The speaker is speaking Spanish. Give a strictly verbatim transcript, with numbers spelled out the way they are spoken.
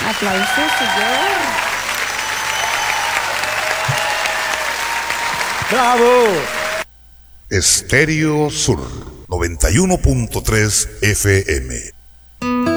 Aplausos, señor. ¡Bravo! Estéreo Sur noventa y uno punto tres F M.